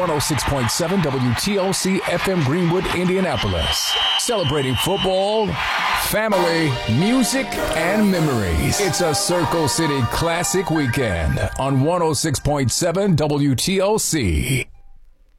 106.7 WTOC FM Greenwood, Indianapolis. Celebrating football, family, music, and memories. It's a Circle City Classic weekend on 106.7 WTOC.